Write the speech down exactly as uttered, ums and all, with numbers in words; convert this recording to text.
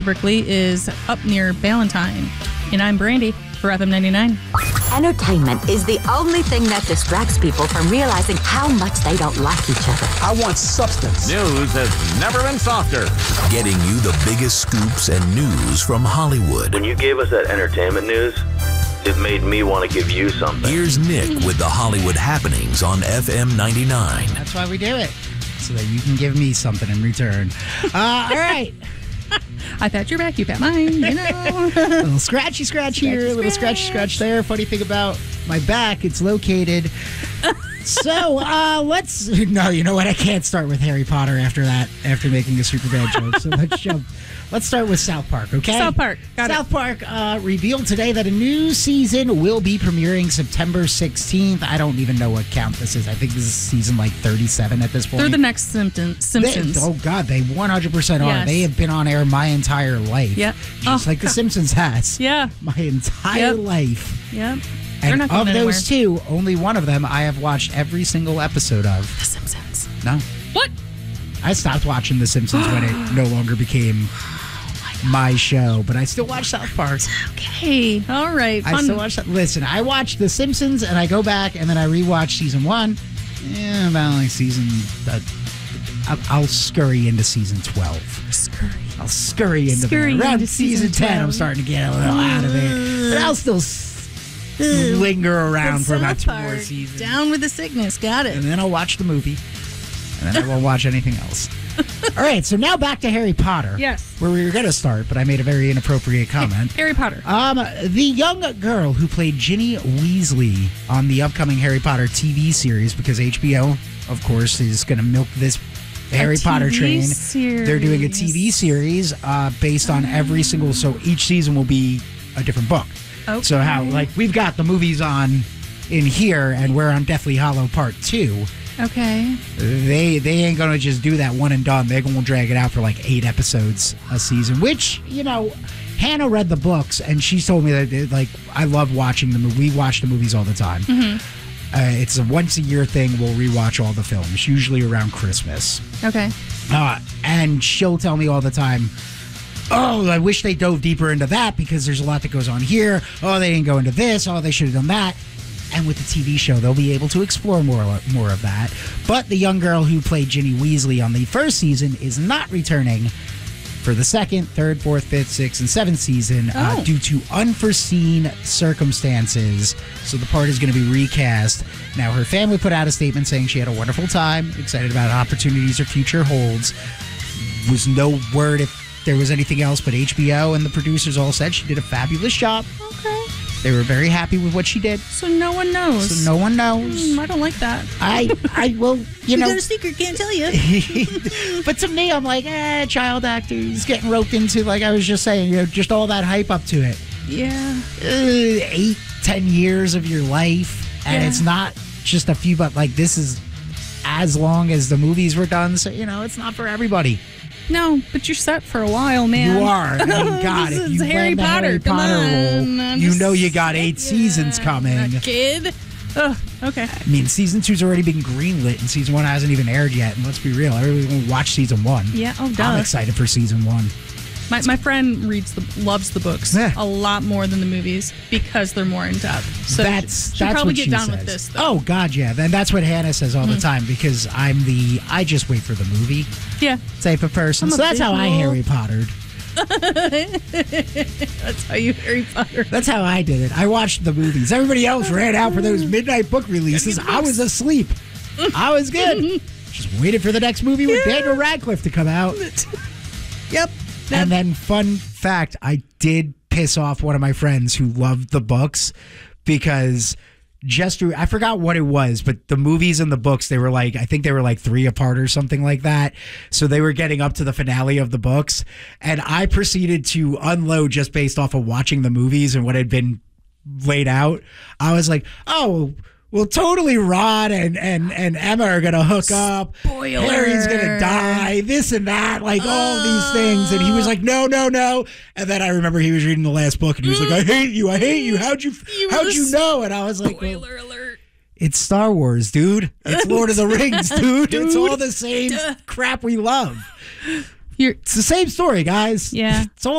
Berkeley is up near Ballantyne. And I'm Brandy for F M ninety-nine. Entertainment is the only thing that distracts people from realizing how much they don't like each other. I want substance. News has never been softer. Getting you the biggest scoops and news from Hollywood. When you gave us that entertainment news, it made me want to give you something. Here's Nick with the Hollywood happenings on F M ninety-nine. That's why we do it, so that you can give me something in return. Uh, all right. I pat your back, you pat mine, you know. A little scratchy scratch here, a little scratchy scratch there. Funny thing about my back, it's located. So, uh, let's... No, you know what? I can't start with Harry Potter after that, after making a super bad joke. So let's jump... Let's start with South Park, okay? South Park. Got South it. Park uh, revealed today that a new season will be premiering September sixteenth. I don't even know what count this is. I think this is season like thirty-seven at this point. They're the next Simpsons. Simpsons. They, oh, God, they one hundred percent are. Yes. They have been on air my entire life. Yep. Just Oh, like The God. Simpsons has. Yeah. My entire Yep. life. Yep. They're And not going of anywhere. those two, only one of them I have watched every single episode of. The Simpsons. No. What? I stopped watching The Simpsons when it no longer became my show, but I still watch South Park. Okay. All right. I Fun. still watch that. Listen, I watch The Simpsons and I go back and then I rewatch season one. Yeah, about like season. Uh, I'll, I'll scurry into season twelve. Scurry. I'll scurry into Scurry the, around into season, season ten. I'm twelve. starting to get a little out of it, but I'll still s- linger around But for about South two more Park, seasons. Down with the sickness. Got it. And then I'll watch the movie, and then I won't watch anything else. All right, so now back to Harry Potter. Yes. Where we were going to start, but I made a very inappropriate comment. Harry Potter. Um, the young girl who played Ginny Weasley on the upcoming Harry Potter T V series, because H B O, of course, is going to milk this Harry Potter T V train. series. They're doing a T V series uh, based on every single. So each season will be a different book. Okay. So how like we've got the movies on in here, and we're on Deathly Hallow Part Two. Okay. They they ain't gonna just do that one and done. They're gonna drag it out for like eight episodes a season. Which, you know, Hannah read the books and she told me that it, like I love watching the movie. We watch the movies all the time. Mm-hmm. Uh, it's a once a year thing. We'll rewatch all the films, usually around Christmas. Okay. Uh, and she'll tell me all the time, oh, I wish they dove deeper into that because there's a lot that goes on here. Oh, they didn't go into this. Oh, they should have done that. And with the T V show, they'll be able to explore more more of that. But the young girl who played Ginny Weasley on the first season is not returning for the second, third, fourth, fifth, sixth, and seventh season uh, Oh. due to unforeseen circumstances. So the part is going to be recast. Now, her family put out a statement saying she had a wonderful time, excited about opportunities her future holds. Was no word if there was anything else, but H B O and the producers all said she did a fabulous job. Okay. They were very happy with what she did. So no one knows. So no one knows. Mm, I don't like that. I, I will, you We know. got a secret, can't tell you. But to me, I'm like, eh, child actors getting roped into, like I was just saying, you know, just all that hype up to it. Yeah. Uh, eight, ten years of your life, and Yeah. it's not just a few, but like this is as long as the movies were done. So you know, it's not for everybody. No, but you're set for a while, man. You are. I mean, God, This if is you Harry land the Potter. Harry Come Potter on. role, I'm you just- know you got eight seasons coming. A kid. Ugh, okay. I mean, season two's already been greenlit, and season one hasn't even aired yet. And let's be real, everybody's gonna watch season one. Yeah. Oh, duh. I'm excited for season one. My my friend reads the loves the books Yeah. a lot more than the movies because they're more in depth. So that's she'll that's probably what get she down says. with this. Though. Mm-hmm. Oh God, yeah. Then that's what Hannah says all the time because I'm the I just wait for the movie Yeah, type of person. I'm a So that's how I visual. Harry Pottered. that's how you Harry Potter. That's how I did it. I watched the movies. Everybody else ran out for those midnight book releases. I was asleep. I was good. Just waited for the next movie with Daniel Radcliffe to come out. Yep. And then, fun fact, I did piss off one of my friends who loved the books because just through, I forgot what it was, but the movies and the books, they were like, I think they were like three apart or something like that. So they were getting up to the finale of the books. And I proceeded to unload just based off of watching the movies and what had been laid out. I was like, oh, well, totally Rod and, and, and Emma are going to hook up. Spoiler. Harry's going to die, this and that, like all these things. And he was like, no, no, no. And then I remember he was reading the last book and he was like, I hate you. I hate you. How'd you, You how'd was- you know? And I was like, well, Spoiler alert. it's Star Wars, dude. It's Lord of the Rings, dude. It's all the same Duh. crap we love. You're, It's the same story, guys. Yeah. It's all